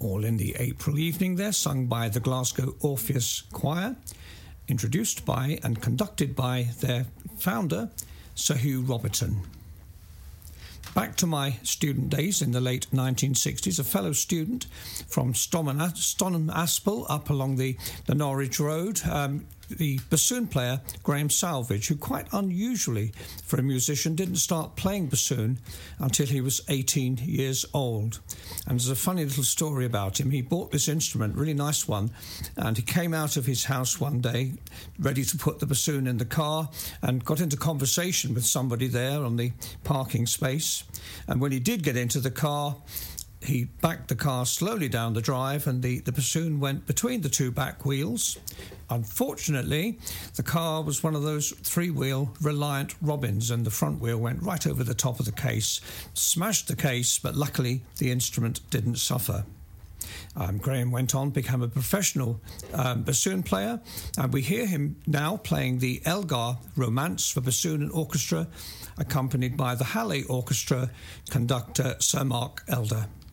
all in the April evening there, sung by the Glasgow Orpheus Choir, introduced by and conducted by their founder, Sir Hugh Roberton. Back to my student days in the late 1960s, a fellow student from Stonham Aspel up along the Norwich Road, the bassoon player Graham Salvage, who quite unusually for a musician didn't start playing bassoon until he was 18 years old. And there's a funny little story about him. He bought this instrument, really nice one, and he came out of his house one day ready to put the bassoon in the car and got into conversation with somebody there on the parking space. And when he did get into the car, he backed the car slowly down the drive and the bassoon went between the two back wheels. Unfortunately, the car was one of those three-wheel Reliant Robins and the front wheel went right over the top of the case, smashed the case, but luckily the instrument didn't suffer. Graham went on to become a professional bassoon player, and we hear him now playing the Elgar Romance for bassoon and orchestra, accompanied by the Halle Orchestra conductor Sir Mark Elder.